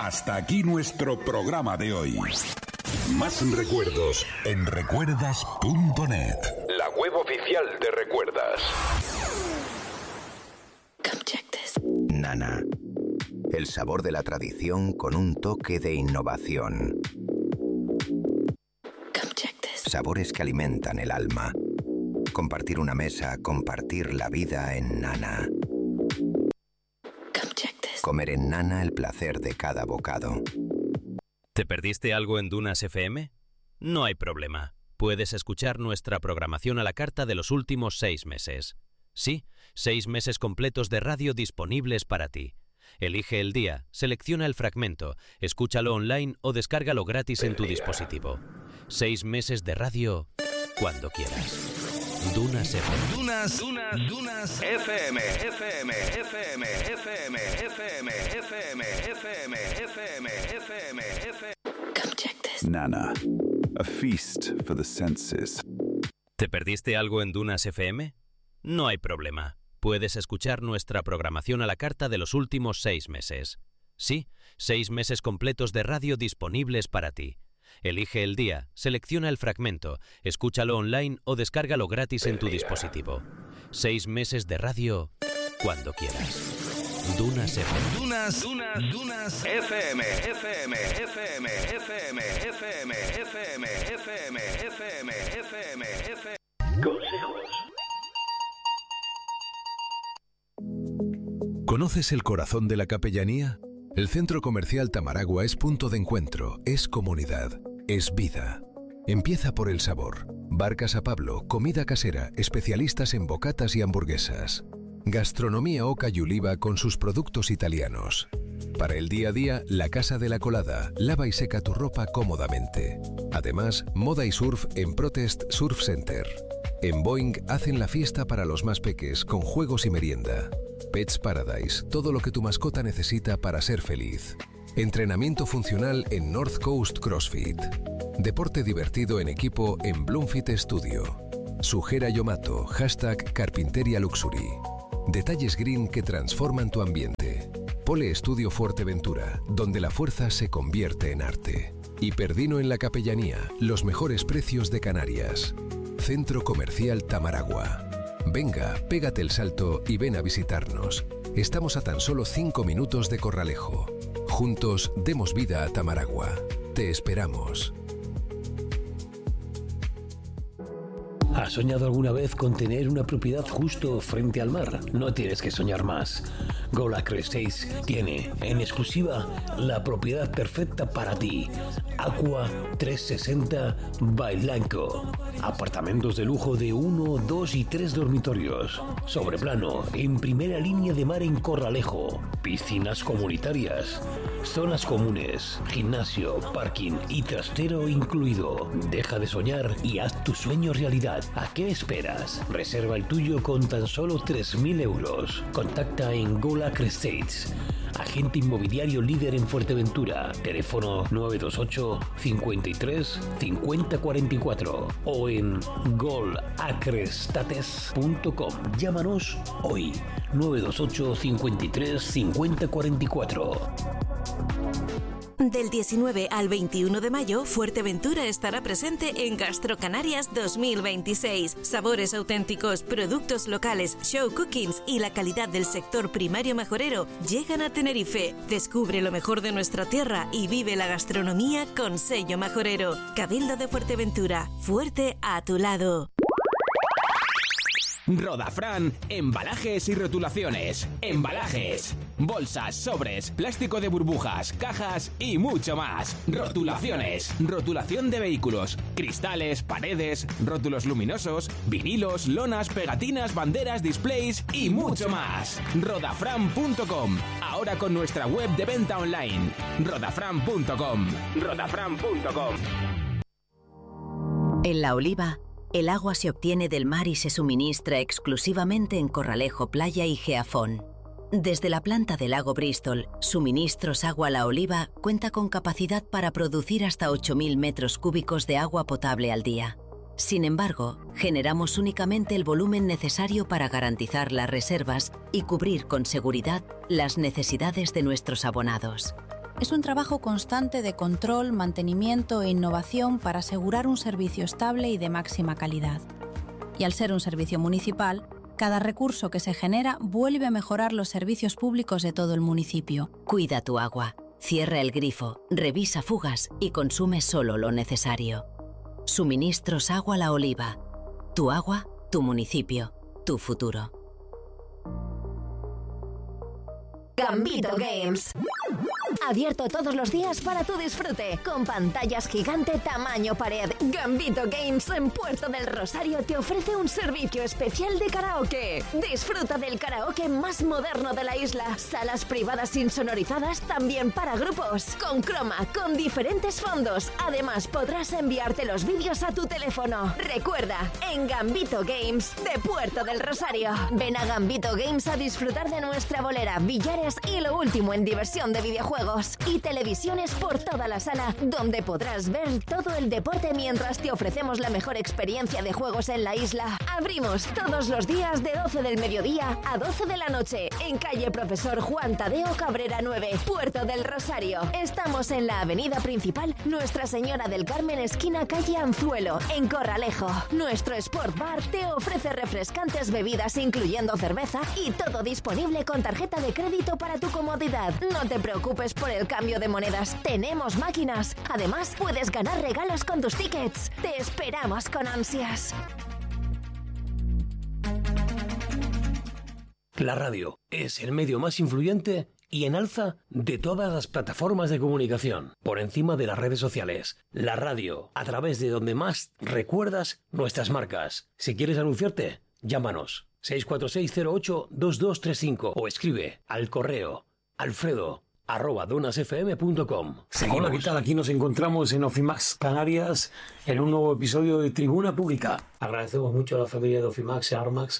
Hasta aquí nuestro programa de hoy. Más recuerdos en recuerdas.net, la web oficial de Recuerdas. Come check this. Nana. El sabor de la tradición con un toque de innovación. Come check this. Sabores que alimentan el alma. Compartir una mesa, compartir la vida en Nana. Come check this. Comer en Nana el placer de cada bocado. ¿Te perdiste algo en Dunas FM? No hay problema. Puedes escuchar nuestra programación a la carta de los últimos 6 meses. Sí, 6 meses completos de radio disponibles para ti. Elige el día, selecciona el fragmento, escúchalo online o descárgalo gratis en tu dispositivo. 6 meses de radio cuando quieras. Dunas FM. Dunas FM. Come check this. Nana, a feast for the senses. ¿Te perdiste algo en Dunas FM? No hay problema. Puedes escuchar nuestra programación a la carta de los últimos 6 meses. Sí, 6 meses completos de radio disponibles para ti. Elige el día, selecciona el fragmento, escúchalo online o descárgalo gratis en tu dispositivo. 6 meses de radio cuando quieras. Dunas FM. Dunas FM. Consejos. ¿Conoces el corazón de la capellanía? El Centro Comercial Tamaragua es punto de encuentro, es comunidad, es vida. Empieza por el sabor. Bar Casa Pablo, comida casera, especialistas en bocatas y hamburguesas. Gastronomía Oca y Uliva con sus productos italianos. Para el día a día, la Casa de la Colada, lava y seca tu ropa cómodamente. Además, moda y surf en Protest Surf Center. En Boeing hacen la fiesta para los más peques con juegos y merienda. Pets Paradise, todo lo que tu mascota necesita para ser feliz. Entrenamiento funcional en North Coast CrossFit. Deporte divertido en equipo en Bloomfit Studio. Sujera Yomato, #Carpinteria Luxury. Detalles green que transforman tu ambiente. Pole Estudio Fuerteventura, donde la fuerza se convierte en arte. Hiperdino en la Capellanía, los mejores precios de Canarias. Centro Comercial Tamaragua. Venga, pégate el salto y ven a visitarnos. Estamos a tan solo 5 minutos de Corralejo. Juntos demos vida a Tamaragua. Te esperamos. ¿Has soñado alguna vez con tener una propiedad justo frente al mar? No tienes que soñar más. Golacre Estates tiene, en exclusiva, la propiedad perfecta para ti. Aqua 360 Bailanco. Apartamentos de lujo de 1, 2 y 3 dormitorios. Sobreplano, en primera línea de mar en Corralejo. Piscinas comunitarias. Zonas comunes, gimnasio, parking y trastero incluido. Deja de soñar y haz tu sueño realidad. ¿A qué esperas? Reserva el tuyo con tan solo 3.000 euros. Contacta en Golacre Estates, agente inmobiliario líder en Fuerteventura. Teléfono 928 53 50 44 o en golacrestates.com. Llámanos hoy 928 53 50 44. Del 19 al 21 de mayo, Fuerteventura estará presente en Gastrocanarias 2026. Sabores auténticos, productos locales, show cookings y la calidad del sector primario majorero llegan a Tenerife. Descubre lo mejor de nuestra tierra y vive la gastronomía con sello majorero. Cabildo de Fuerteventura, fuerte a tu lado. Rodafran, embalajes y rotulaciones. Embalajes, bolsas, sobres, plástico de burbujas, cajas y mucho más. Rotulaciones, rotulación de vehículos, cristales, paredes, rótulos luminosos, vinilos, lonas, pegatinas, banderas, displays y mucho más. Rodafran.com, ahora con nuestra web de venta online. Rodafran.com. Rodafran.com. En La Oliva, el agua se obtiene del mar y se suministra exclusivamente en Corralejo Playa y Geafón. Desde la planta del lago Bristol, Suministros Agua La Oliva cuenta con capacidad para producir hasta 8.000 metros cúbicos de agua potable al día. Sin embargo, generamos únicamente el volumen necesario para garantizar las reservas y cubrir con seguridad las necesidades de nuestros abonados. Es un trabajo constante de control, mantenimiento e innovación para asegurar un servicio estable y de máxima calidad. Y al ser un servicio municipal, cada recurso que se genera vuelve a mejorar los servicios públicos de todo el municipio. Cuida tu agua, cierra el grifo, revisa fugas y consume solo lo necesario. Suministros Agua La Oliva. Tu agua, tu municipio, tu futuro. Gambito Games. Abierto todos los días para tu disfrute, con pantallas gigante tamaño pared. Gambito Games en Puerto del Rosario te ofrece un servicio especial de karaoke. Disfruta del karaoke más moderno de la isla. Salas privadas insonorizadas también para grupos. Con croma, con diferentes fondos. Además podrás enviarte los vídeos a tu teléfono. Recuerda, en Gambito Games de Puerto del Rosario. Ven a Gambito Games a disfrutar de nuestra bolera, billares y lo último en diversión de videojuegos. Y televisiones por toda la sala, donde podrás ver todo el deporte mientras te ofrecemos la mejor experiencia de juegos en la isla. Abrimos todos los días de 12 del mediodía a 12 de la noche en calle Profesor Juan Tadeo Cabrera 9, Puerto del Rosario. Estamos en la avenida principal Nuestra Señora del Carmen, esquina calle Anzuelo, en Corralejo. Nuestro Sport Bar te ofrece refrescantes bebidas incluyendo cerveza y todo disponible con tarjeta de crédito para tu comodidad. No te preocupes por el cambio de monedas, tenemos máquinas. Además, puedes ganar regalos con tus tickets. Te esperamos con ansias. La radio es el medio más influyente y en alza de todas las plataformas de comunicación, por encima de las redes sociales. La radio, a través de donde más recuerdas nuestras marcas. Si quieres anunciarte, llámanos 646082235 o escribe al correo alfredo@donasfm.com. Hola, ¿qué tal? Aquí nos encontramos en Ofimax Canarias en un nuevo episodio de Tribuna Pública. Agradecemos mucho a la familia de Ofimax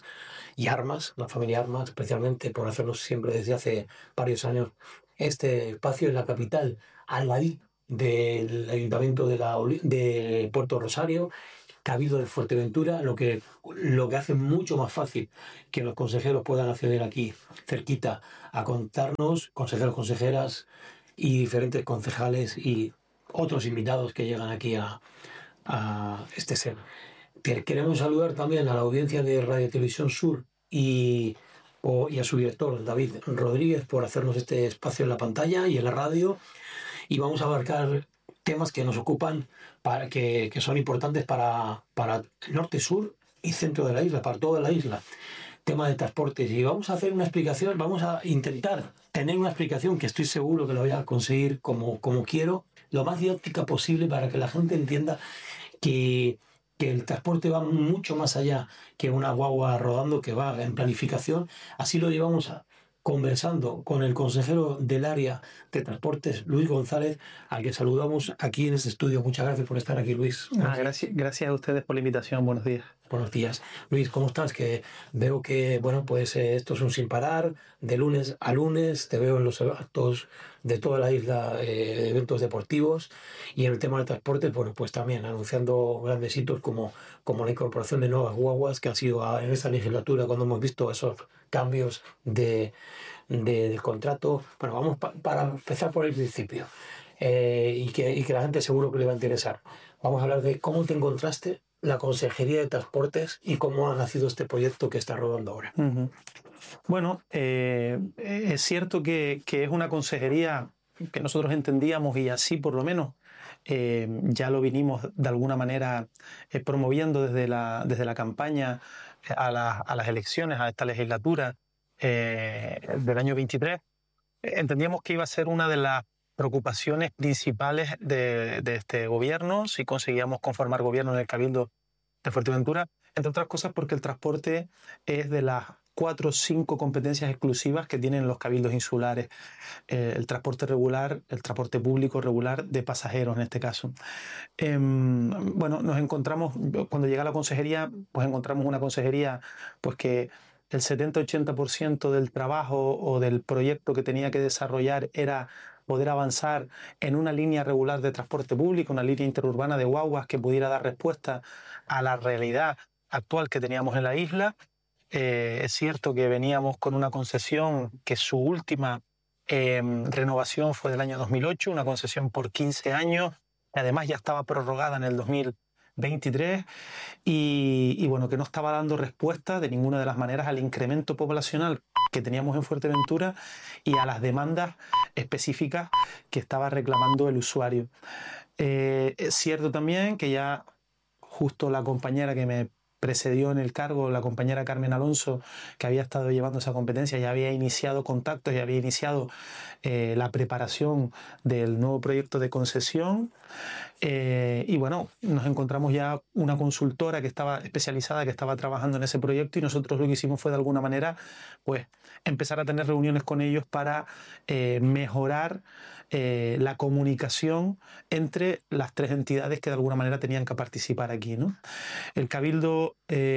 y Armas, la familia Armas, especialmente por hacernos siempre desde hace varios años este espacio en la capital, al lado del Ayuntamiento de Puerto Rosario, Cabildo de Fuerteventura, lo que hace mucho más fácil que los consejeros puedan acceder aquí cerquita a contarnos, consejeros, consejeras y diferentes concejales y otros invitados que llegan aquí a este ser. Queremos saludar también a la audiencia de Radio Televisión Sur y a su director, David Rodríguez, por hacernos este espacio en la pantalla y en la radio. Y vamos a abarcar temas que nos ocupan, que son importantes para el norte, sur y centro de la isla, para toda la isla. Tema de transportes. Y vamos a hacer una explicación, vamos a intentar tener una explicación que estoy seguro que lo voy a conseguir como quiero, lo más didáctica posible para que la gente entienda que el transporte va mucho más allá que una guagua rodando que va en planificación. Así lo llevamos conversando con el consejero del área de transportes, Luis González, al que saludamos aquí en este estudio. Muchas gracias por estar aquí, Luis. Gracias a ustedes por la invitación. Buenos días. Buenos días. Luis, ¿cómo estás? Que veo que, esto es un sin parar, de lunes a lunes, te veo en los actos de toda la isla, eventos deportivos, y en el tema del transporte, pues también anunciando grandes hitos como la incorporación de nuevas guaguas, que ha sido en esta legislatura cuando hemos visto esos cambios del contrato. Bueno, vamos para empezar por el principio, y que la gente seguro que le va a interesar. Vamos a hablar de cómo te encontraste la Consejería de Transportes y cómo ha nacido este proyecto que está rodando ahora. Uh-huh. Bueno, es cierto que es una consejería que nosotros entendíamos, y así por lo menos ya lo vinimos de alguna manera promoviendo desde la campaña a las elecciones, a esta legislatura del año 23. Entendíamos que iba a ser una de las preocupaciones principales de este gobierno, si conseguíamos conformar gobierno en el Cabildo de Fuerteventura, entre otras cosas porque el transporte es de las 4 o 5 competencias exclusivas que tienen los cabildos insulares. El transporte regular, el transporte público regular de pasajeros en este caso. Nos encontramos, cuando llega a la consejería, pues encontramos una consejería pues que el 70-80% del trabajo o del proyecto que tenía que desarrollar era poder avanzar en una línea regular de transporte público, una línea interurbana de guaguas que pudiera dar respuesta a la realidad actual que teníamos en la isla. Es cierto que veníamos con una concesión que su última renovación fue del año 2008, una concesión por 15 años, que además ya estaba prorrogada en el 2023 y bueno, que no estaba dando respuesta de ninguna de las maneras al incremento poblacional que teníamos en Fuerteventura y a las demandas específicas que estaba reclamando el usuario. Es cierto también que ya justo la compañera que me precedió en el cargo, la compañera Carmen Alonso, que había estado llevando esa competencia, ya había iniciado contactos, ya había iniciado la preparación del nuevo proyecto de concesión. Y bueno, nos encontramos ya una consultora que estaba especializada, que estaba trabajando en ese proyecto, y nosotros lo que hicimos fue de alguna manera pues empezar a tener reuniones con ellos para mejorar la comunicación entre las tres entidades que de alguna manera tenían que participar aquí, ¿no? El Cabildo,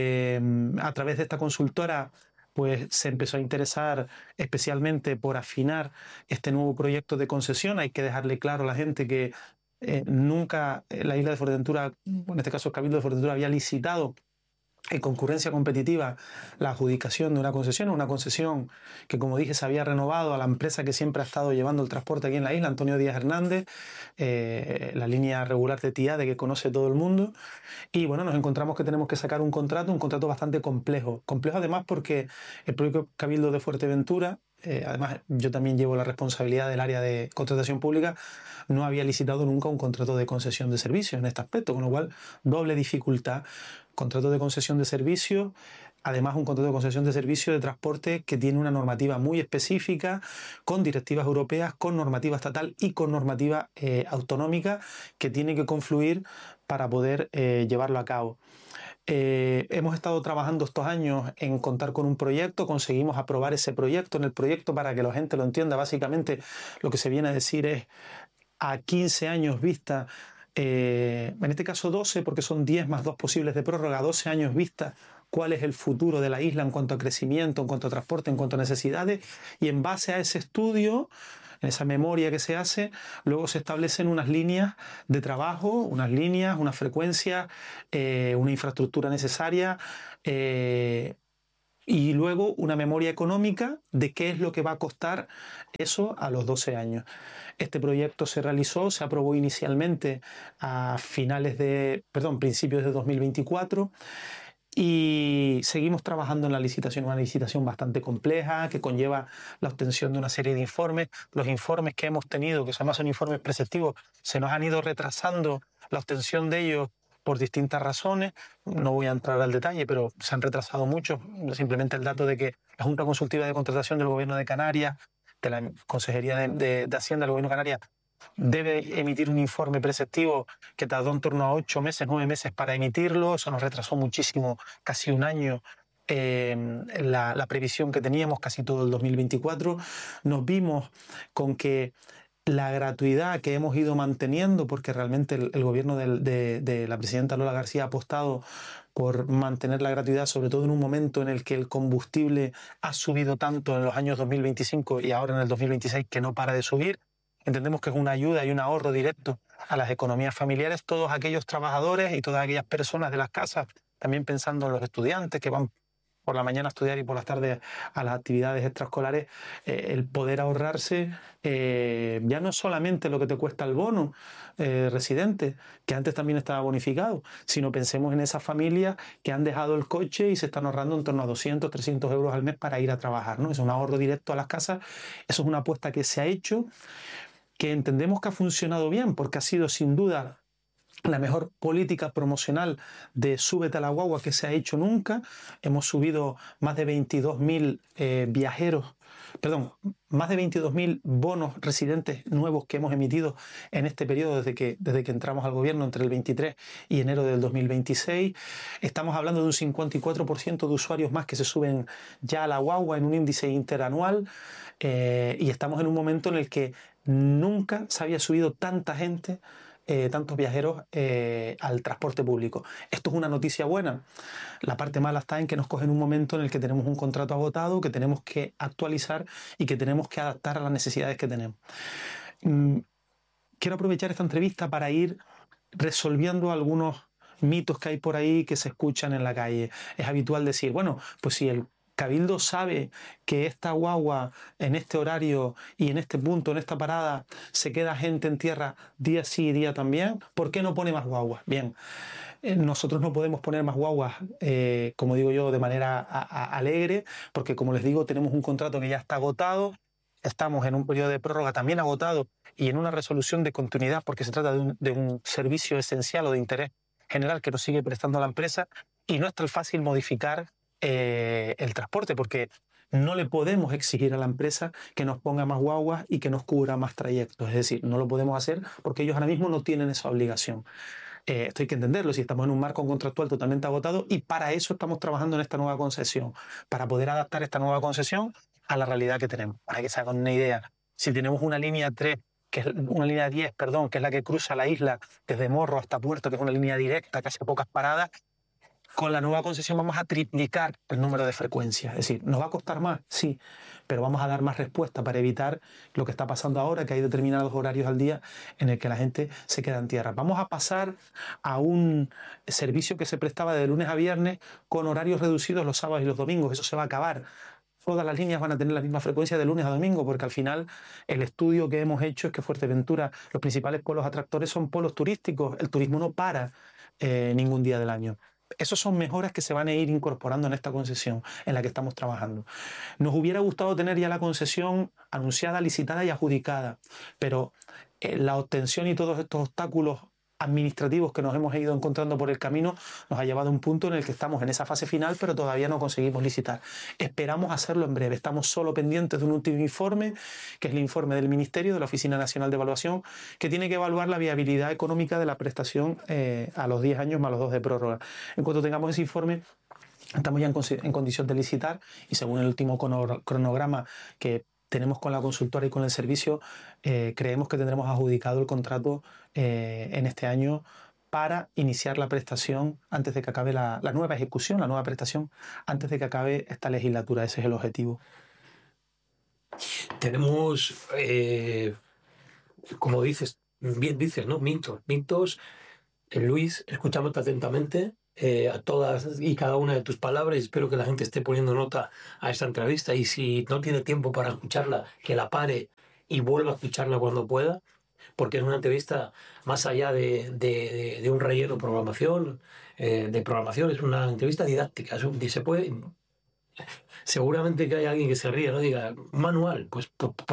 a través de esta consultora, pues se empezó a interesar especialmente por afinar este nuevo proyecto de concesión. Hay que dejarle claro a la gente que nunca la isla de Fuerteventura, en este caso el Cabildo de Fuerteventura, había licitado en concurrencia competitiva la adjudicación de una concesión que, como dije, se había renovado a la empresa que siempre ha estado llevando el transporte aquí en la isla, Antonio Díaz Hernández, la línea regular de Tiade que conoce todo el mundo. Y bueno, nos encontramos que tenemos que sacar un contrato bastante complejo además porque el propio Cabildo de Fuerteventura, además yo también llevo la responsabilidad del área de contratación pública, no había licitado nunca un contrato de concesión de servicios en este aspecto, con lo cual doble dificultad. Contrato de concesión de servicios, además un contrato de concesión de servicio de transporte que tiene una normativa muy específica, con directivas europeas, con normativa estatal y con normativa autonómica que tiene que confluir para poder llevarlo a cabo. Hemos estado trabajando estos años en contar con un proyecto, conseguimos aprobar ese proyecto. En el proyecto, para que la gente lo entienda, básicamente lo que se viene a decir es a 15 años vista, en este caso 12, porque son 10 más 2 posibles de prórroga, 12 años vista, cuál es el futuro de la isla en cuanto a crecimiento, en cuanto a transporte, en cuanto a necesidades, y en base a ese estudio, en esa memoria que se hace, luego se establecen unas líneas de trabajo, unas frecuencias, una infraestructura necesaria, y luego una memoria económica de qué es lo que va a costar eso a los 12 años. Este proyecto se aprobó inicialmente a principios de 2024, y seguimos trabajando en la licitación, una licitación bastante compleja que conlleva la obtención de una serie de informes. Los informes que hemos tenido, que además son informes preceptivos, se nos han ido retrasando la obtención de ellos por distintas razones. No voy a entrar al detalle, pero se han retrasado mucho. Simplemente el dato de que la Junta Consultiva de Contratación del Gobierno de Canarias, de la Consejería de Hacienda del Gobierno de Canarias, debe emitir un informe preceptivo que tardó en torno a 8 meses, 9 meses para emitirlo. Eso nos retrasó muchísimo, casi un año, la previsión que teníamos, casi todo el 2024. Nos vimos con que la gratuidad que hemos ido manteniendo, porque realmente el gobierno de la presidenta Lola García ha apostado por mantener la gratuidad, sobre todo en un momento en el que el combustible ha subido tanto en los años 2025 y ahora en el 2026, que no para de subir. Entendemos que es una ayuda y un ahorro directo a las economías familiares. Todos aquellos trabajadores y todas aquellas personas de las casas, también pensando en los estudiantes que van por la mañana a estudiar y por las tardes a las actividades extraescolares, el poder ahorrarse ya no es solamente lo que te cuesta el bono residente, que antes también estaba bonificado, sino pensemos en esas familias que han dejado el coche y se están ahorrando en torno a 200, 300 euros al mes para ir a trabajar, ¿no? Es un ahorro directo a las casas. Eso es una apuesta que se ha hecho, que entendemos que ha funcionado bien, porque ha sido sin duda la mejor política promocional de Súbete a la Guagua que se ha hecho nunca. Hemos subido más de 22.000 más de 22.000 bonos residentes nuevos que hemos emitido en este periodo desde que entramos al gobierno entre el 23 y enero del 2026. Estamos hablando de un 54% de usuarios más que se suben ya a la Guagua en un índice interanual, y estamos en un momento en el que nunca se había subido tanta gente, tantos viajeros al transporte público. Esto es una noticia buena. La parte mala está en que nos coge en un momento en el que tenemos un contrato agotado, que tenemos que actualizar y que tenemos que adaptar a las necesidades que tenemos. Quiero aprovechar esta entrevista para ir resolviendo algunos mitos que hay por ahí que se escuchan en la calle. Es habitual decir, bueno, pues si el Cabildo sabe que esta guagua en este horario y en este punto, en esta parada, se queda gente en tierra día sí y día también, ¿por qué no pone más guaguas? Bien, nosotros no podemos poner más guaguas, como digo yo, de manera alegre, porque como les digo, tenemos un contrato que ya está agotado, estamos en un periodo de prórroga también agotado y en una resolución de continuidad, porque se trata de un servicio esencial o de interés general que nos sigue prestando la empresa, y no es tan fácil modificar el transporte, porque no le podemos exigir a la empresa que nos ponga más guaguas y que nos cubra más trayectos. Es decir, no lo podemos hacer porque ellos ahora mismo no tienen esa obligación. Esto hay que entenderlo, si estamos en un marco contractual totalmente agotado, y para eso estamos trabajando en esta nueva concesión, para poder adaptar esta nueva concesión a la realidad que tenemos. Para que se hagan una idea, si tenemos una línea 3, que es una línea 10, perdón, que es la que cruza la isla desde Morro hasta Puerto, que es una línea directa, casi a pocas paradas, con la nueva concesión vamos a triplicar el número de frecuencias. Es decir, ¿nos va a costar más? Sí, pero vamos a dar más respuesta para evitar lo que está pasando ahora, que hay determinados horarios al día en el que la gente se queda en tierra. Vamos a pasar a un servicio que se prestaba de lunes a viernes con horarios reducidos los sábados y los domingos. Eso se va a acabar. Todas las líneas van a tener la misma frecuencia de lunes a domingo, porque al final el estudio que hemos hecho es que Fuerteventura, los principales polos atractores son polos turísticos. El turismo no para ningún día del año. Esas son mejoras que se van a ir incorporando en esta concesión en la que estamos trabajando. Nos hubiera gustado tener ya la concesión anunciada, licitada y adjudicada, pero la obtención y todos estos obstáculos administrativos que nos hemos ido encontrando por el camino nos ha llevado a un punto en el que estamos en esa fase final, pero todavía no conseguimos licitar. Esperamos hacerlo en breve. Estamos solo pendientes de un último informe, que es el informe del Ministerio, de la Oficina Nacional de Evaluación, que tiene que evaluar la viabilidad económica de la prestación a los 10 años más los 2 de prórroga. En cuanto tengamos ese informe, estamos ya en condición de licitar, y según el último cronograma que tenemos con la consultora y con el servicio, creemos que tendremos adjudicado el contrato en este año para iniciar la prestación antes de que acabe la nueva ejecución, la nueva prestación, antes de que acabe esta legislatura. Ese es el objetivo. Tenemos, como dices, bien dices, ¿no? Mintos. Luis, escuchamos atentamente a todas y cada una de tus palabras, y espero que la gente esté poniendo nota a esta entrevista, y si no tiene tiempo para escucharla, que la pare y vuelva a escucharla cuando pueda, porque es una entrevista más allá de un relleno de programación, es una entrevista didáctica. Se puede... Seguramente que hay alguien que se ríe, ¿no? Diga, un manual, pues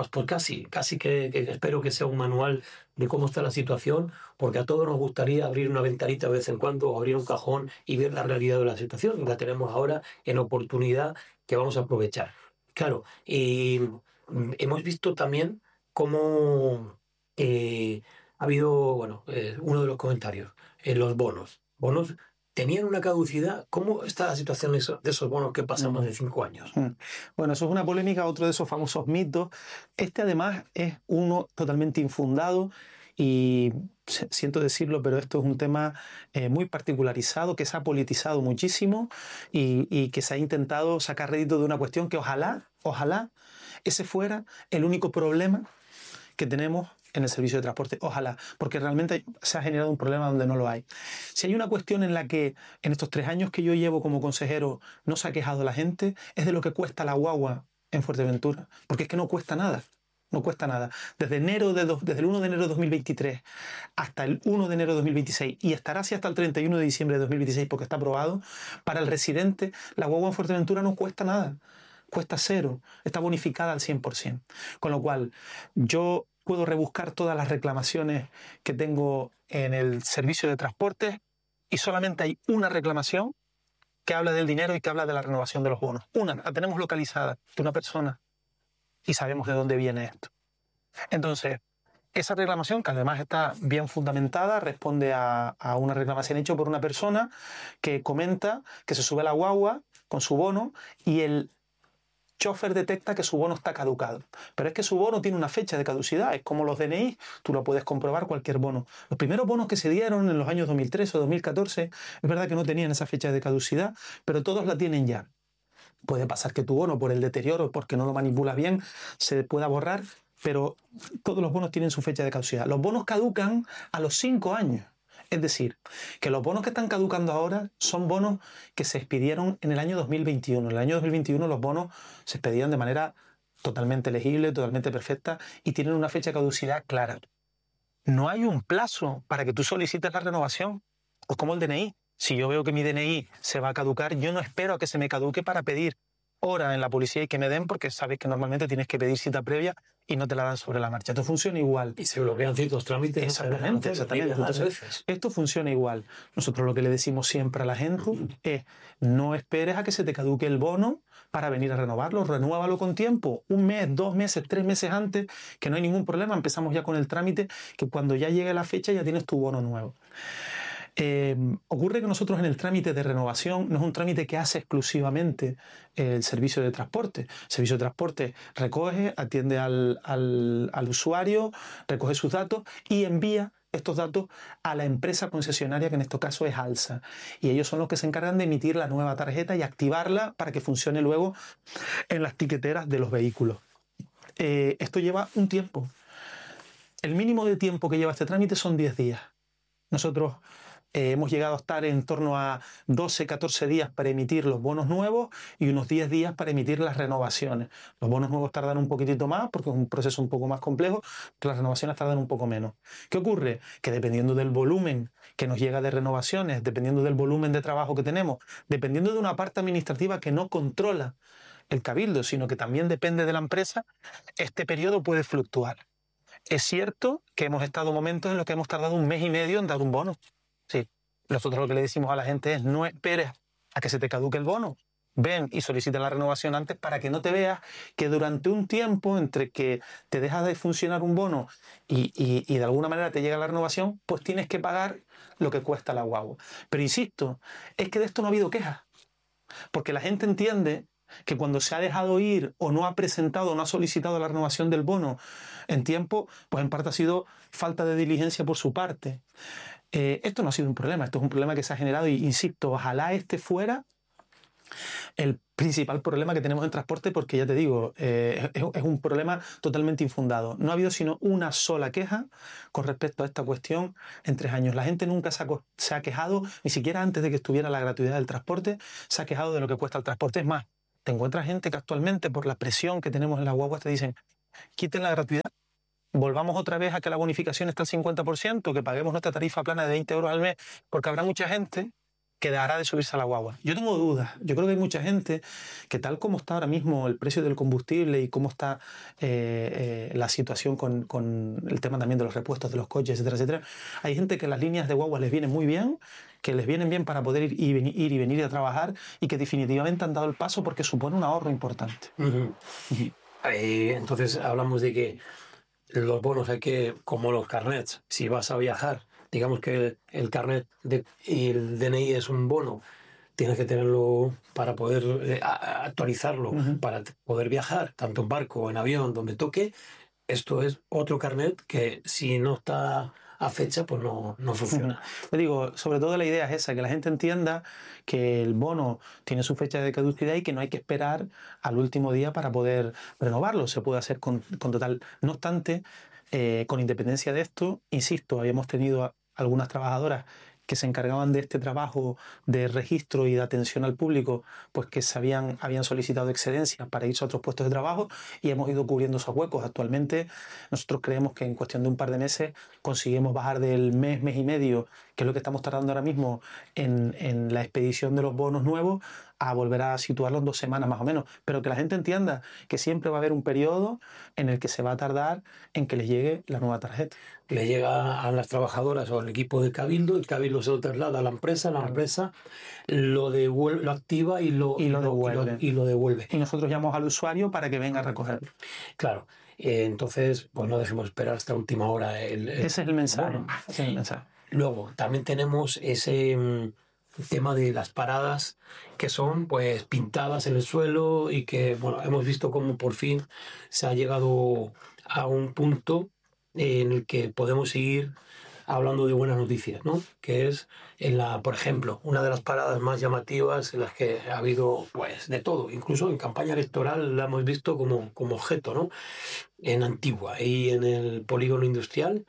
casi que espero que sea un manual de cómo está la situación, porque a todos nos gustaría abrir una ventanita de vez en cuando, o abrir un cajón y ver la realidad de la situación, y la tenemos ahora en oportunidad que vamos a aprovechar. Claro, y hemos visto también cómo ha habido, uno de los comentarios, los bonos tenían una caducidad. ¿Cómo está la situación de esos bonos que pasan más de 5 años? Bueno, eso es una polémica, otro de esos famosos mitos. Este además es uno totalmente infundado, y siento decirlo, pero esto es un tema muy particularizado, que se ha politizado muchísimo y que se ha intentado sacar rédito de una cuestión que ojalá ese fuera el único problema que tenemos en el servicio de transporte. Ojalá, porque realmente se ha generado un problema donde no lo hay. Si hay una cuestión en la que en estos 3 años que yo llevo como consejero no se ha quejado la gente, es de lo que cuesta la guagua en Fuerteventura, porque es que no cuesta nada. No cuesta nada. Desde el 1 de enero de 2023 hasta el 1 de enero de 2026, y estará así hasta el 31 de diciembre de 2026, porque está aprobado, para el residente la guagua en Fuerteventura no cuesta nada. Cuesta 0. Está bonificada al 100%. Con lo cual, yo puedo rebuscar todas las reclamaciones que tengo en el servicio de transporte, y solamente hay una reclamación que habla del dinero y que habla de la renovación de los bonos. Una, la tenemos localizada, de una persona, y sabemos de dónde viene esto. Entonces, esa reclamación, que además está bien fundamentada, responde a una reclamación hecha por una persona que comenta que se sube a la guagua con su bono y el chofer detecta que su bono está caducado. Pero es que su bono tiene una fecha de caducidad, es como los DNI, tú lo puedes comprobar, cualquier bono. Los primeros bonos que se dieron en los años 2013 o 2014, es verdad que no tenían esa fecha de caducidad, pero todos la tienen ya. Puede pasar que tu bono, por el deterioro, porque no lo manipulas bien, se pueda borrar, pero todos los bonos tienen su fecha de caducidad. Los bonos caducan a los 5 años. Es decir, que los bonos que están caducando ahora son bonos que se expidieron en el año 2021. En el año 2021 los bonos se expedían de manera totalmente legible, totalmente perfecta y tienen una fecha de caducidad clara. No hay un plazo para que tú solicites la renovación. Es como el DNI. Si yo veo que mi DNI se va a caducar, yo no espero a que se me caduque para pedir hora en la policía y que me den, porque sabes que normalmente tienes que pedir cita previa y no te la dan sobre la marcha. Esto funciona igual. Y se bloquean ciertos trámites. Exactamente. Entonces, esto funciona igual. Nosotros lo que le decimos siempre a la gente es: no esperes a que se te caduque el bono para venir a renovarlo, renúvalo con tiempo, 1 mes, 2 meses, 3 meses antes, que no hay ningún problema. Empezamos ya con el trámite, que cuando ya llegue la fecha ya tienes tu bono nuevo. Ocurre que nosotros en el trámite de renovación no es un trámite que hace exclusivamente el servicio de transporte. El servicio de transporte recoge, atiende al usuario, recoge sus datos y envía estos datos a la empresa concesionaria, que en este caso es Alsa. Y ellos son los que se encargan de emitir la nueva tarjeta y activarla para que funcione luego en las tiqueteras de los vehículos. Esto lleva un tiempo. El mínimo de tiempo que lleva este trámite son 10 días. Nosotros hemos llegado a estar en torno a 12, 14 días para emitir los bonos nuevos y unos 10 días para emitir las renovaciones. Los bonos nuevos tardan un poquitito más porque es un proceso un poco más complejo, pero las renovaciones tardan un poco menos. ¿Qué ocurre? Que dependiendo del volumen que nos llega de renovaciones, dependiendo del volumen de trabajo que tenemos, dependiendo de una parte administrativa que no controla el cabildo, sino que también depende de la empresa, este periodo puede fluctuar. Es cierto que hemos estado momentos en los que hemos tardado 1 mes y medio en dar un bono. Sí, nosotros lo que le decimos a la gente es: no esperes a que se te caduque el bono. Ven y solicita la renovación antes para que no te veas que durante un tiempo entre que te deja de funcionar un bono y de alguna manera te llega la renovación, pues tienes que pagar lo que cuesta la guagua. Pero insisto, es que de esto no ha habido quejas. Porque la gente entiende que cuando se ha dejado ir o no ha presentado o no ha solicitado la renovación del bono en tiempo, pues en parte ha sido falta de diligencia por su parte. Esto no ha sido un problema, esto es un problema que se ha generado y, insisto, ojalá este fuera el principal problema que tenemos en transporte, porque ya te digo, es un problema totalmente infundado. No ha habido sino una sola queja con respecto a esta cuestión en 3 años. La gente nunca se ha quejado, ni siquiera antes de que estuviera la gratuidad del transporte, se ha quejado de lo que cuesta el transporte. Es más, te encuentras gente que actualmente, por la presión que tenemos en las guaguas, te dicen: quiten la gratuidad, volvamos otra vez a que la bonificación está al 50%, que paguemos nuestra tarifa plana de 20 euros al mes, porque habrá mucha gente que dejará de subirse a la guagua. Yo tengo dudas. Yo creo que hay mucha gente que, tal como está ahora mismo el precio del combustible y cómo está la situación con el tema también de los repuestos de los coches, etcétera, etcétera, hay gente que las líneas de guagua les vienen muy bien, que les vienen bien para poder ir y venir a trabajar y que definitivamente han dado el paso porque supone un ahorro importante. Entonces hablamos de que los bonos hay que, como los carnets, si vas a viajar, digamos que el carnet y el DNI es un bono, tienes que tenerlo para poder actualizarlo, para poder viajar, tanto en barco o en avión, donde toque. Esto es otro carnet que, si no está a fecha, pues no funciona. Te digo, sobre todo la idea es esa, que la gente entienda que el bono tiene su fecha de caducidad y que no hay que esperar al último día para poder renovarlo. Se puede hacer con total. No obstante, con independencia de esto, insisto, habíamos tenido algunas trabajadoras que se encargaban de este trabajo de registro y de atención al público, pues que habían solicitado excedencias para irse a otros puestos de trabajo y hemos ido cubriendo esos huecos. Actualmente nosotros creemos que en cuestión de un par de meses conseguimos bajar del mes y medio, que es lo que estamos tardando ahora mismo en la expedición de los bonos nuevos, a volver a situarlo en 2 semanas más o menos. Pero que la gente entienda que siempre va a haber un periodo en el que se va a tardar en que les llegue la nueva tarjeta. Le llega a las trabajadoras o al equipo de cabildo, el cabildo se lo traslada a la empresa lo devuelve, lo activa y lo devuelve. Y nosotros llamamos al usuario para que venga a recogerlo. Claro. Entonces, pues no dejemos esperar hasta última hora. Ese es el mensaje. Bueno, ese es el mensaje. Luego, también tenemos ese tema de las paradas que son pues pintadas en el suelo y que, bueno, hemos visto cómo por fin se ha llegado a un punto en el que podemos seguir hablando de buenas noticias, ¿no? Que es por ejemplo, una de las paradas más llamativas en las que ha habido pues de todo, incluso en campaña electoral la hemos visto como objeto, ¿no? En Antigua y en el polígono industrial,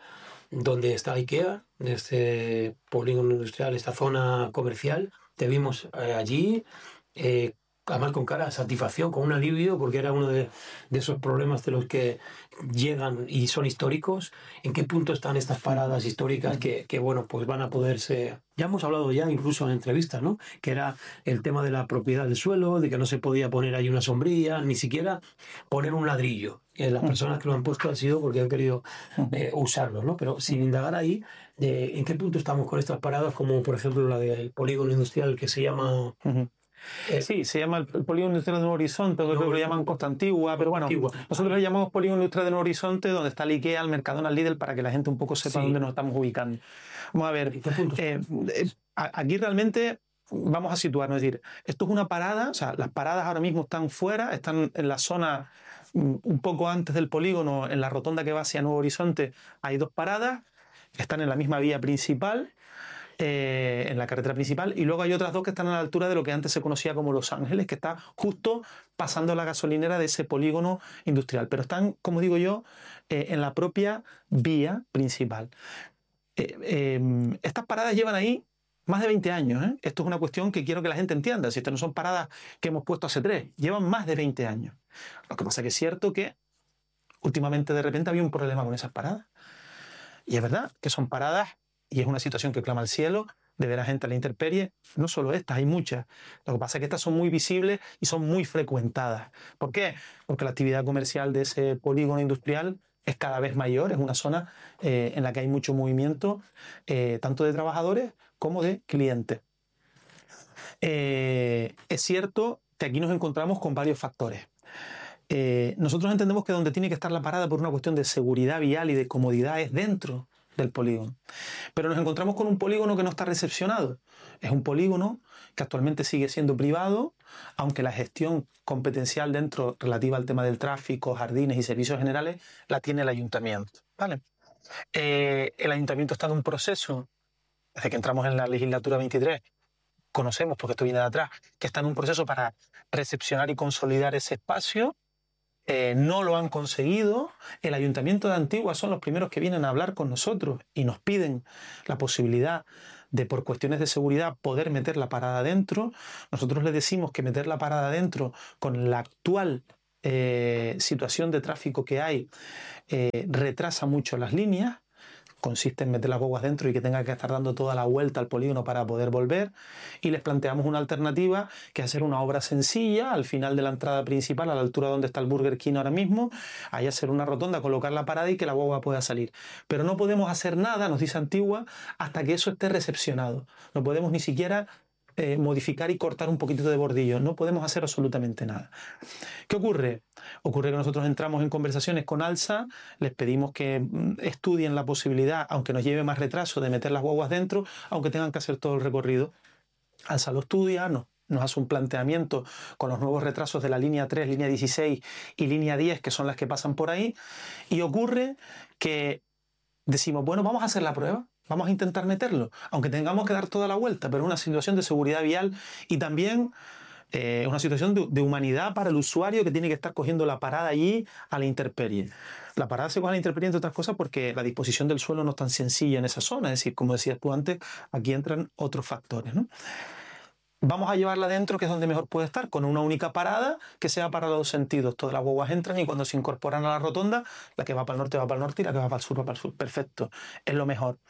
donde está IKEA, este polígono industrial, esta zona comercial. Te vimos allí, además con cara de satisfacción, con un alivio, porque era uno de esos problemas de los que llegan y son históricos. ¿En qué punto están estas paradas históricas que bueno, pues van a poderse... Ya hemos hablado ya incluso en entrevistas, ¿no? Que era el tema de la propiedad del suelo, de que no se podía poner ahí una sombrilla, ni siquiera poner un ladrillo. Las personas que lo han puesto han sido porque han querido usarlo, ¿no? Pero sin indagar ahí, ¿en qué punto estamos con estas paradas, como por ejemplo la del polígono industrial que se llama... Sí, se llama el polígono industrial de Nuevo Horizonte, creo que lo llaman Costa Antigua, pero bueno, nosotros le llamamos polígono industrial de Nuevo Horizonte, donde está el IKEA, el Mercadona, el Lidl, para que la gente un poco sepa dónde nos estamos ubicando. Vamos a ver, aquí realmente vamos a situarnos, es decir, esto es una parada, o sea, las paradas ahora mismo están fuera, están en la zona un poco antes del polígono, en la rotonda que va hacia Nuevo Horizonte, hay 2 paradas, están en la misma vía principal, en la carretera principal, y luego hay otras 2 que están a la altura de lo que antes se conocía como Los Ángeles, que está justo pasando la gasolinera de ese polígono industrial, pero están, como digo yo, en la propia vía principal. Estas paradas llevan ahí más de 20 años, ¿eh? Esto es una cuestión que quiero que la gente entienda. Si estas no son paradas que hemos puesto hace 3, llevan más de 20 años. Lo que pasa es que es cierto que últimamente de repente había un problema con esas paradas. Y es verdad que son paradas, y es una situación que clama al cielo, de ver a gente a la intemperie. No solo estas, hay muchas. Lo que pasa es que estas son muy visibles y son muy frecuentadas. ¿Por qué? Porque la actividad comercial de ese polígono industrial es cada vez mayor, es una zona en la que hay mucho movimiento, tanto de trabajadores como de clientes. Es cierto que aquí nos encontramos con varios factores. Nosotros entendemos que donde tiene que estar la parada por una cuestión de seguridad vial y de comodidad es dentro del polígono. Pero nos encontramos con un polígono que no está recepcionado. Es un polígono que actualmente sigue siendo privado, aunque la gestión competencial dentro relativa al tema del tráfico, jardines y servicios generales la tiene el ayuntamiento. ¿Vale? El ayuntamiento está en un proceso, desde que entramos en la legislatura 23, conocemos, porque esto viene de atrás, que está en un proceso para recepcionar y consolidar ese espacio. No lo han conseguido. El Ayuntamiento de Antigua son los primeros que vienen a hablar con nosotros y nos piden la posibilidad de, por cuestiones de seguridad, poder meter la parada dentro. Nosotros les decimos que meter la parada dentro con la actual situación de tráfico que hay retrasa mucho las líneas. Consiste en meter las guaguas dentro y que tenga que estar dando toda la vuelta al polígono para poder volver, y les planteamos una alternativa que es hacer una obra sencilla al final de la entrada principal, a la altura donde está el Burger King ahora mismo, ahí hacer una rotonda, colocar la parada y que la guagua pueda salir. Pero no podemos hacer nada, nos dice Antigua, hasta que eso esté recepcionado. No podemos ni siquiera modificar y cortar un poquitito de bordillo. No podemos hacer absolutamente nada. ¿Qué ocurre? Ocurre que nosotros entramos en conversaciones con Alsa, les pedimos que estudien la posibilidad, aunque nos lleve más retraso, de meter las guaguas dentro, aunque tengan que hacer todo el recorrido. Alsa lo estudia, nos hace un planteamiento con los nuevos retrasos de la línea 3, línea 16 y línea 10, que son las que pasan por ahí, y ocurre que decimos, bueno, vamos a hacer la prueba. Vamos a intentar meterlo, aunque tengamos que dar toda la vuelta, pero es una situación de seguridad vial y también una situación de humanidad para el usuario que tiene que estar cogiendo la parada allí a la intemperie. La parada se coge a la intemperie, entre otras cosas, porque la disposición del suelo no es tan sencilla en esa zona. Es decir, como decías tú antes, aquí entran otros factores, ¿no? Vamos a llevarla dentro, que es donde mejor puede estar, con una única parada que sea para los 2 sentidos. Todas las guaguas entran y cuando se incorporan a la rotonda, la que va para el norte va para el norte y la que va para el sur va para el sur. Perfecto, es lo mejor.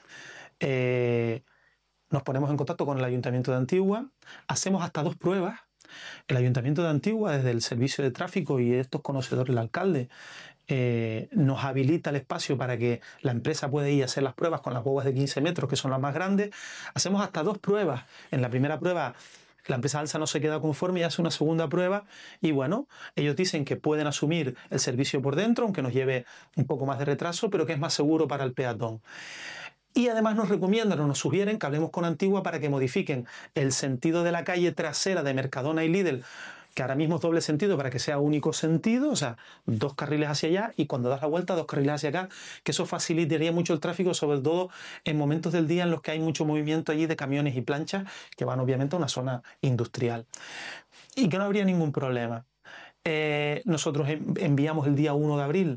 Nos ponemos en contacto con el Ayuntamiento de Antigua, hacemos hasta 2 pruebas. El Ayuntamiento de Antigua, desde el servicio de tráfico y estos conocedores, el alcalde, nos habilita el espacio para que la empresa pueda ir a hacer las pruebas con las guaguas de 15 metros, que son las más grandes. Hacemos hasta 2 pruebas. En la primera prueba, la empresa Alsa no se queda conforme y hace una segunda prueba, y bueno, ellos dicen que pueden asumir el servicio por dentro, aunque nos lleve un poco más de retraso, pero que es más seguro para el peatón. Y además nos recomiendan o nos sugieren que hablemos con Antigua para que modifiquen el sentido de la calle trasera de Mercadona y Lidl, que ahora mismo es doble sentido, para que sea único sentido, o sea, 2 carriles hacia allá y cuando das la vuelta 2 carriles hacia acá, que eso facilitaría mucho el tráfico, sobre todo en momentos del día en los que hay mucho movimiento allí de camiones y planchas que van obviamente a una zona industrial. Y que no habría ningún problema. Nosotros enviamos el día 1 de abril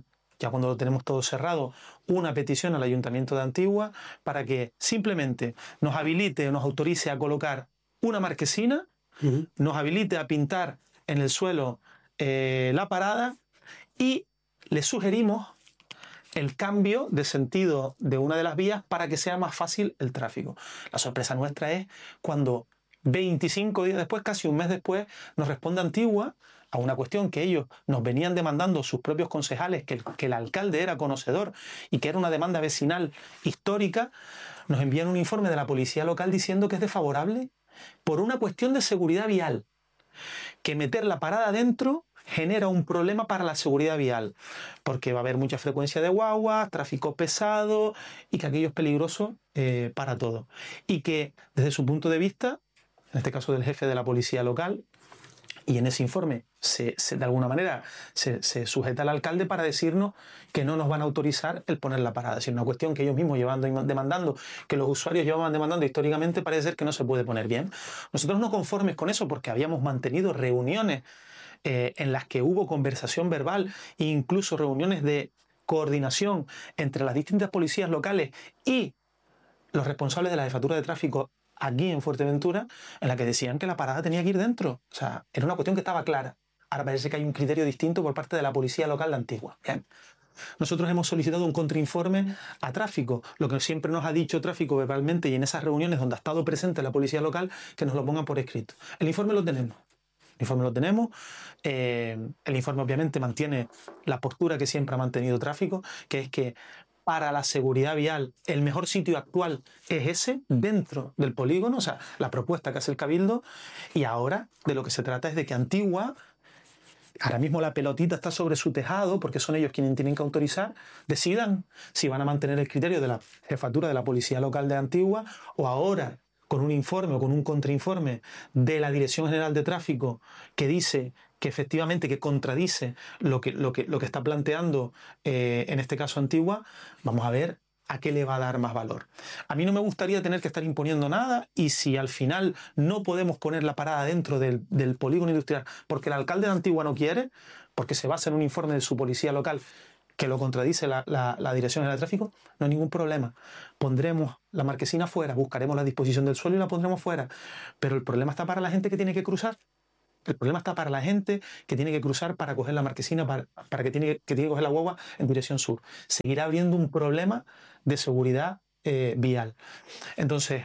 ya cuando lo tenemos todo cerrado, una petición al Ayuntamiento de Antigua para que simplemente nos habilite o nos autorice a colocar una marquesina, nos habilite a pintar en el suelo la parada y le sugerimos el cambio de sentido de una de las vías para que sea más fácil el tráfico. La sorpresa nuestra es cuando 25 días después, casi un mes después, nos responde Antigua a una cuestión que ellos nos venían demandando sus propios concejales, que el alcalde era conocedor y que era una demanda vecinal histórica. Nos envían un informe de la policía local diciendo que es desfavorable por una cuestión de seguridad vial, que meter la parada dentro genera un problema para la seguridad vial, porque va a haber mucha frecuencia de guaguas, tráfico pesado y que aquello es peligroso para todo. Y que desde su punto de vista, en este caso del jefe de la policía local, y en ese informe de alguna manera se sujeta al alcalde para decirnos que no nos van a autorizar el poner la parada. Es decir, una cuestión que ellos mismos llevan demandando, que los usuarios llevaban demandando históricamente, parece ser que no se puede poner bien. Nosotros no conformes con eso, porque habíamos mantenido reuniones en las que hubo conversación verbal e incluso reuniones de coordinación entre las distintas policías locales y los responsables de la jefatura de tráfico aquí en Fuerteventura, en la que decían que la parada tenía que ir dentro. O sea, era una cuestión que estaba clara. Ahora parece que hay un criterio distinto por parte de la policía local de Antigua. Bien. Nosotros hemos solicitado un contrainforme a tráfico, lo que siempre nos ha dicho tráfico verbalmente y en esas reuniones donde ha estado presente la policía local, que nos lo pongan por escrito. El informe lo tenemos. El informe lo tenemos. El informe obviamente mantiene la postura que siempre ha mantenido tráfico, que es que para la seguridad vial el mejor sitio actual es ese, dentro del polígono, o sea, la propuesta que hace el Cabildo, y ahora de lo que se trata es de que Antigua, ahora mismo la pelotita está sobre su tejado, porque son ellos quienes tienen que autorizar, decidan si van a mantener el criterio de la jefatura de la policía local de Antigua o ahora con un informe o con un contrainforme de la Dirección General de Tráfico que dice que efectivamente que contradice lo que está planteando en este caso Antigua, vamos a ver a qué le va a dar más valor. A mí no me gustaría tener que estar imponiendo nada y si al final no podemos poner la parada dentro del polígono industrial porque el alcalde de Antigua no quiere, porque se basa en un informe de su policía local que lo contradice la Dirección General de Tráfico, no hay ningún problema. Pondremos la marquesina fuera, buscaremos la disposición del suelo y la pondremos fuera. Pero el problema está para la gente que tiene que cruzar. El problema está para la gente que tiene que cruzar para coger la marquesina, para que tiene que coger la guagua en dirección sur. Seguirá habiendo un problema de seguridad vial. Entonces,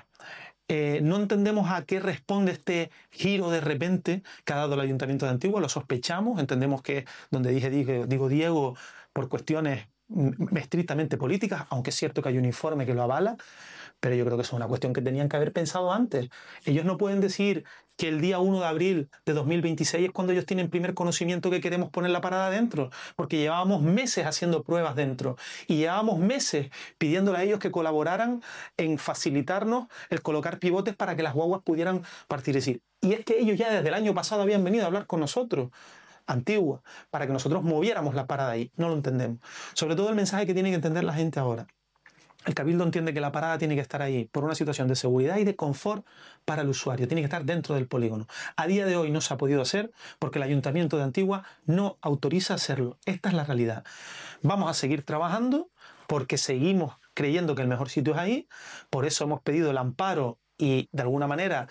no entendemos a qué responde este giro de repente que ha dado el Ayuntamiento de Antigua, lo sospechamos, entendemos que donde digo Diego, por cuestiones estrictamente políticas, aunque es cierto que hay un informe que lo avala, pero yo creo que eso es una cuestión que tenían que haber pensado antes. Ellos no pueden decir que el día 1 de abril de 2026 es cuando ellos tienen primer conocimiento que queremos poner la parada dentro, porque llevábamos meses haciendo pruebas dentro y llevábamos meses pidiéndole a ellos que colaboraran en facilitarnos el colocar pivotes para que las guaguas pudieran partir. Y es que ellos ya desde el año pasado habían venido a hablar con nosotros, Antigua, para que nosotros moviéramos la parada ahí. No lo entendemos. Sobre todo el mensaje que tiene que entender la gente ahora. El Cabildo entiende que la parada tiene que estar ahí por una situación de seguridad y de confort para el usuario. Tiene que estar dentro del polígono. A día de hoy no se ha podido hacer porque el Ayuntamiento de Antigua no autoriza hacerlo. Esta es la realidad. Vamos a seguir trabajando porque seguimos creyendo que el mejor sitio es ahí. Por eso hemos pedido el amparo y de alguna manera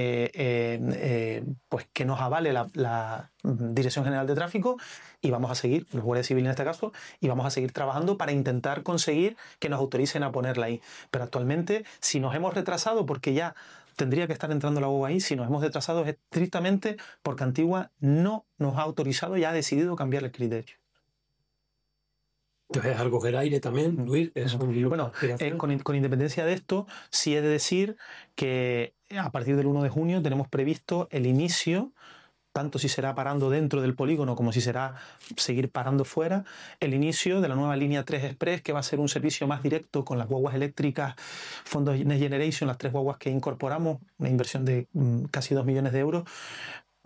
pues que nos avale la Dirección General de Tráfico y vamos a seguir, los guardias civiles en este caso, y vamos a seguir trabajando para intentar conseguir que nos autoricen a ponerla ahí. Pero actualmente, si nos hemos retrasado porque ya tendría que estar entrando la guagua ahí, si nos hemos retrasado es estrictamente porque Antigua no nos ha autorizado y ha decidido cambiar el criterio. Entonces, al coger aire también, Luis, bueno, con independencia de esto, sí he de decir que a partir del 1 de junio tenemos previsto el inicio, tanto si será parando dentro del polígono como si será seguir parando fuera, el inicio de la nueva línea 3 Express, que va a ser un servicio más directo con las guaguas eléctricas, fondos Next Generation, las 3 guaguas que incorporamos, una inversión de casi 2 millones de euros,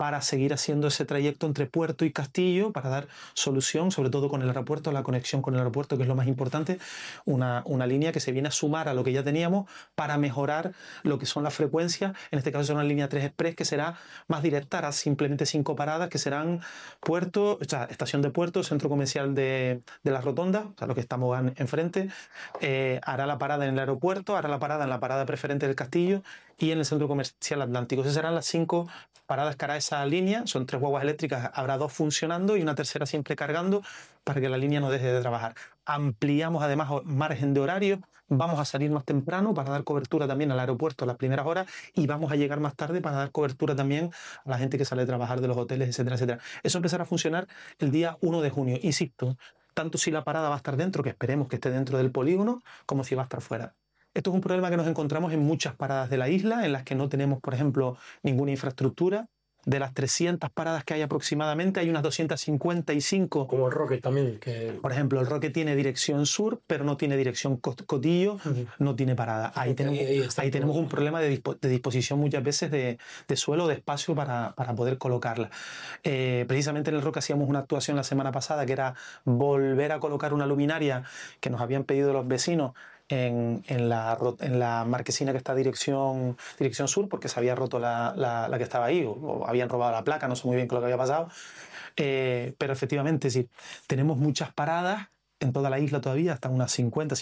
para seguir haciendo ese trayecto entre Puerto y Castillo, para dar solución, sobre todo con el aeropuerto, la conexión con el aeropuerto, que es lo más importante, una línea que se viene a sumar a lo que ya teníamos para mejorar lo que son las frecuencias. En este caso será una línea 3 Express que será más directa, hará simplemente 5 paradas, que serán Puerto, o sea, estación de Puerto, centro comercial de la Rotonda, o sea, lo que estamos enfrente, hará la parada en el aeropuerto, hará la parada en la parada preferente del Castillo y en el centro comercial Atlántico. Esas serán las 5 paradas que hará esa línea. Son 3 guaguas eléctricas, habrá 2 funcionando y una tercera siempre cargando para que la línea no deje de trabajar. Ampliamos además margen de horario, vamos a salir más temprano para dar cobertura también al aeropuerto a las primeras horas y vamos a llegar más tarde para dar cobertura también a la gente que sale a trabajar de los hoteles, etcétera, etcétera. Eso empezará a funcionar el día 1 de junio. Insisto, tanto si la parada va a estar dentro, que esperemos que esté dentro del polígono, como si va a estar fuera. Esto es un problema que nos encontramos en muchas paradas de la isla, en las que no tenemos, por ejemplo, ninguna infraestructura. De las 300 paradas que hay aproximadamente, hay unas 255. Como el Roque también. Por ejemplo, el Roque tiene dirección sur, pero no tiene dirección Cotillo, no tiene parada. Ahí tenemos un problema de disposición muchas veces de suelo, de espacio para poder colocarla. Precisamente en el Roque hacíamos una actuación la semana pasada, que era volver a colocar una luminaria que nos habían pedido los vecinos en la marquesina que está dirección sur, porque se había roto la que estaba ahí, o habían robado la placa, no sé muy bien qué es lo que había pasado, pero efectivamente, sí, tenemos muchas paradas en toda la isla todavía, hasta unas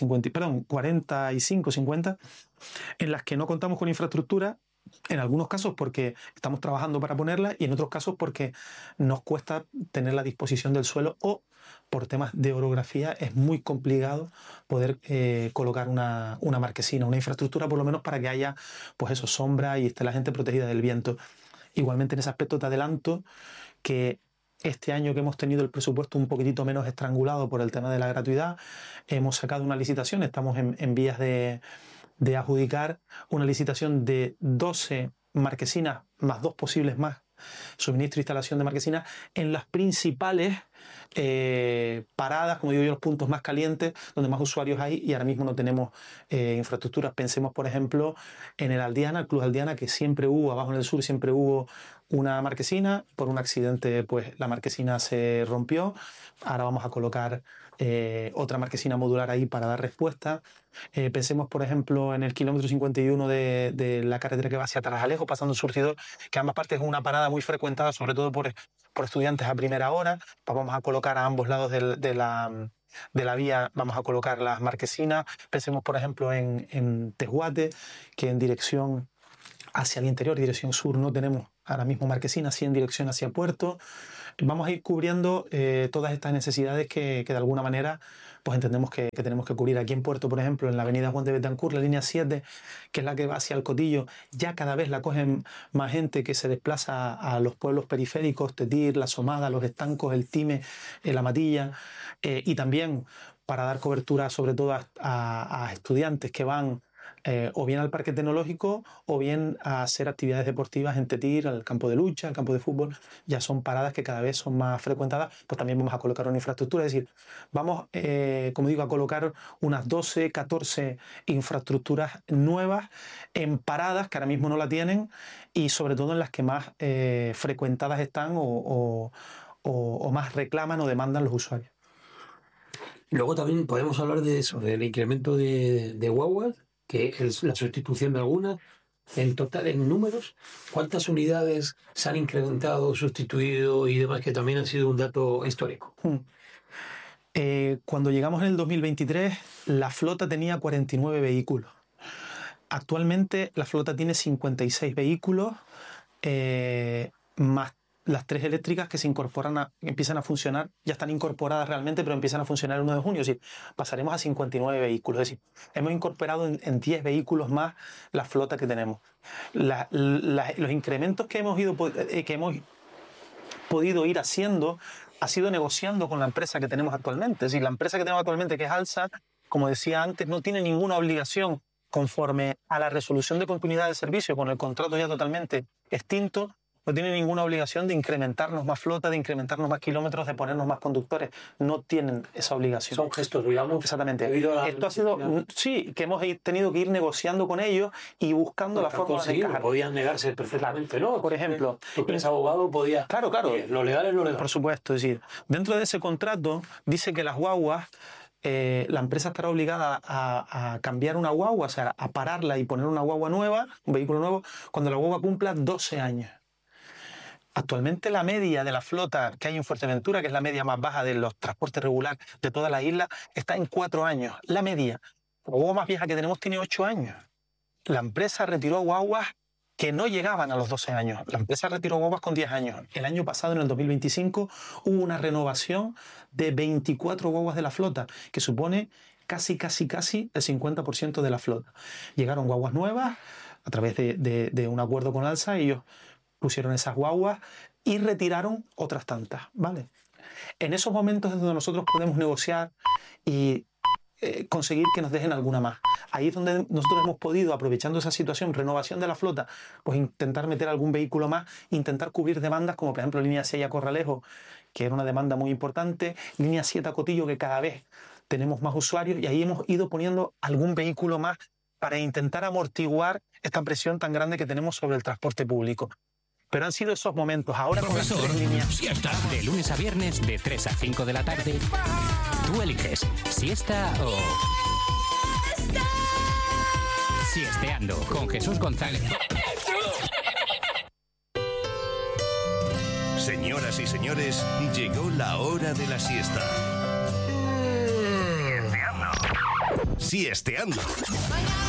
45, 50, en las que no contamos con infraestructura, en algunos casos porque estamos trabajando para ponerla y en otros casos porque nos cuesta tener la disposición del suelo o por temas de orografía es muy complicado poder colocar una marquesina, una infraestructura por lo menos para que haya pues eso, sombra y esté la gente protegida del viento. Igualmente en ese aspecto te adelanto que este año que hemos tenido el presupuesto un poquitito menos estrangulado por el tema de la gratuidad, hemos sacado una licitación, estamos en vías de adjudicar una licitación de 12 marquesinas más 2 posibles más, suministro e instalación de marquesinas en las principales paradas, como digo yo, los puntos más calientes, donde más usuarios hay y ahora mismo no tenemos infraestructuras. Pensemos, por ejemplo, en el Aldiana, el Club Aldiana, que siempre hubo, abajo en el sur siempre hubo una marquesina, por un accidente pues la marquesina se rompió, ahora vamos a colocar otra marquesina modular ahí para dar respuesta. Pensemos, por ejemplo, en el kilómetro 51 de la carretera que va hacia Tarajalejo, pasando el Surtidor, que ambas partes es una parada muy frecuentada, sobre todo por estudiantes a primera hora. Pues vamos a colocar a ambos lados de la vía, vamos a colocar las marquesinas. Pensemos, por ejemplo, en Tejuate, que en dirección hacia el interior, dirección sur, no tenemos ahora mismo marquesinas, sí en dirección hacia Puerto. Vamos a ir cubriendo todas estas necesidades que de alguna manera pues entendemos que tenemos que cubrir. Aquí en Puerto, por ejemplo, en la avenida Juan de Betancourt, la línea 7, que es la que va hacia el Cotillo, ya cada vez la cogen más gente que se desplaza a los pueblos periféricos, Tetir, La Somada, Los Estancos, El Time, La Matilla, y también para dar cobertura sobre todo a estudiantes que van o bien al parque tecnológico o bien a hacer actividades deportivas en Tetir, al campo de lucha, al campo de fútbol. Ya son paradas que cada vez son más frecuentadas, pues también vamos a colocar una infraestructura, es decir, vamos, como digo, a colocar unas 12, 14 infraestructuras nuevas en paradas que ahora mismo no la tienen y sobre todo en las que más frecuentadas están o más reclaman o demandan los usuarios. Luego también podemos hablar de eso, del incremento de guaguas, que es la sustitución de algunas. En total, en números, ¿cuántas unidades se han incrementado, sustituido y demás, que también han sido un dato histórico? Cuando llegamos en el 2023, la flota tenía 49 vehículos. Actualmente la flota tiene 56 vehículos, más las 3 eléctricas que se incorporan, empiezan a funcionar, ya están incorporadas realmente, pero empiezan a funcionar el 1 de junio, es decir, pasaremos a 59 vehículos, es decir, hemos incorporado en 10 vehículos más la flota que tenemos. Los incrementos que hemos podido ir haciendo ha sido negociando con la empresa que tenemos actualmente, es decir, la empresa que tenemos actualmente, que es Alsa, como decía antes, no tiene ninguna obligación conforme a la resolución de continuidad de servicio con el contrato ya totalmente extinto, no tienen ninguna obligación de incrementarnos más flota, de incrementarnos más kilómetros, de ponernos más conductores. No tienen esa obligación. Son gestos, digamos. Exactamente. Esto ha sido, sí, que hemos tenido que ir negociando con ellos y buscando la forma de encajar. Podían negarse perfectamente, ¿no? Por ejemplo, tú que eres abogado podías... Claro. Lo legal es lo legal. Por supuesto, es decir, dentro de ese contrato dice que las guaguas, la empresa estará obligada a cambiar una guagua, o sea, a pararla y poner una guagua nueva, un vehículo nuevo, cuando la guagua cumpla 12 años. Actualmente la media de la flota que hay en Fuerteventura, que es la media más baja de los transportes regular de toda la isla, está en 4 años. La media. La guagua más vieja que tenemos tiene 8 años. La empresa retiró guaguas que no llegaban a los 12 años. La empresa retiró guaguas con 10 años. El año pasado, en el 2025, hubo una renovación de 24 guaguas de la flota, que supone casi el 50% de la flota. Llegaron guaguas nuevas a través de un acuerdo con Alsa, y ellos pusieron esas guaguas y retiraron otras tantas, ¿vale? En esos momentos es donde nosotros podemos negociar y conseguir que nos dejen alguna más. Ahí es donde nosotros hemos podido, aprovechando esa situación, renovación de la flota, pues intentar meter algún vehículo más, intentar cubrir demandas como por ejemplo línea 6 a Corralejo, que era una demanda muy importante, línea 7 a Cotillo, que cada vez tenemos más usuarios, y ahí hemos ido poniendo algún vehículo más para intentar amortiguar esta presión tan grande que tenemos sobre el transporte público. Pero han sido esos momentos. Ahora Profesor, con las 3 líneas... siesta. De lunes a viernes, de 3 a 5 de la tarde. Tú eliges siesta o... Siesteando con Jesús González. Señoras y señores, llegó la hora de la siesta. Siesteando.